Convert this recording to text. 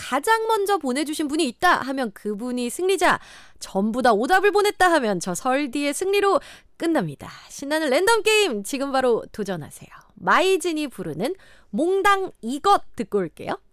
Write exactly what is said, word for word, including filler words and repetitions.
가장 먼저 보내주신 분이 있다 하면 그분이 승리자, 전부 다 오답을 보냈다 하면 저 설디의 승리로 끝납니다. 신나는 랜덤 게임 지금 바로 도전하세요. 마이진이 부르는 몽당 이것 듣고 올게요.